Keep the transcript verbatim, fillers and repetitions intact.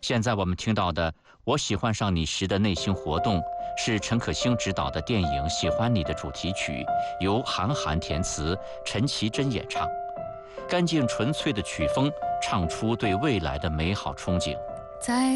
现在我们听到的《我喜欢上你时的内心活动》是陈可辛执导的电影《喜欢你》的主题曲，由韩寒填词，陈绮贞演唱。干净纯粹的曲风，唱出对未来的美好憧憬。 在